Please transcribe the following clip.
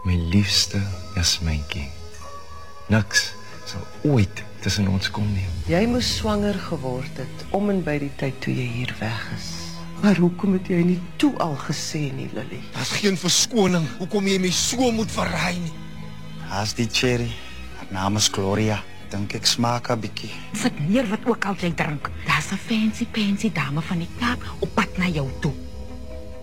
My liefste Jasmyntjie. Niks sal ooit tussen ons kom nie. Jy moes swanger geword het om en by die tyd toe jy hier weg is. Maar hoekom het jy nie toe al gesê nie, Lily? Daar's geen verskoning. Hoekom jy my so moet verraai nie? Haas die cherry. Haar naam is Gloria. Dink ek smaak 'n bietjie. Sit neer wat ook al jy drink. Daar's 'n fancy dame van die Kaap op pad na jou toe.